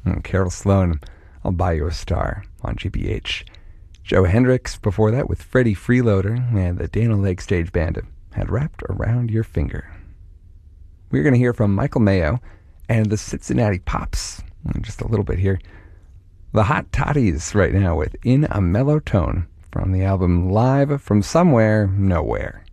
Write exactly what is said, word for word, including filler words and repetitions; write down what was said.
And Carol Sloan, I'll Buy You a Star on G B H. Joe Hendricks before that with Freddie Freeloader and the Dana Lake Stage Band Had Wrapped Around Your Finger. We're going to hear from Michael Mayo and the Cincinnati Pops in just a little bit here. The Hot Toddies right now with In a Mellow Tone from the album Live from Somewhere Nowhere.